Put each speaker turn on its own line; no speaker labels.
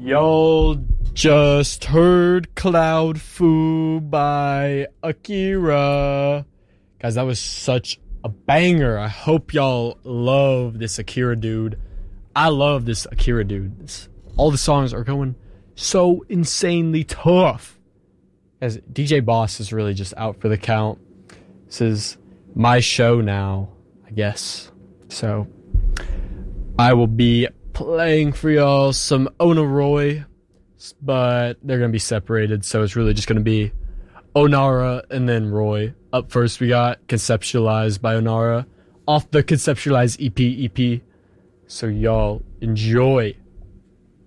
Y'all just heard Cloud Fu by Akira. Guys, that was such a banger. I hope y'all love this Akira dude. I love this Akira dude. All the songs are going so insanely tough. As DJ Boss is really just out for the count. This is my show now, I guess. So I will be playing for y'all some Onaroy, but they're going to be separated, so it's really just going to be Onara and then Roy. Up first, we got Conceptualized by Onara off the Conceptualized EP. So y'all enjoy.